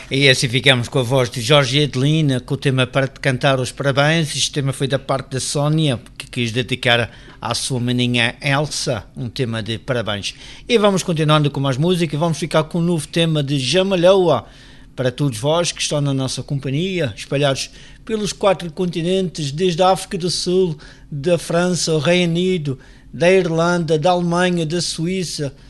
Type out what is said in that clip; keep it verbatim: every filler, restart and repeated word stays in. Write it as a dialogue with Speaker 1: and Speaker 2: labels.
Speaker 1: E assim ficamos com a voz de Jorge Adelina, com o tema para te cantar os parabéns. Este tema foi da parte da Sónia, que quis dedicar à sua maninha Elsa, um tema de parabéns. E vamos continuando com mais música, vamos ficar com um novo tema de Jamaloa, para todos vós que estão na nossa companhia, espalhados pelos quatro continentes, desde a África do Sul, da França, o Reino Unido, da Irlanda, da Alemanha, da Suíça,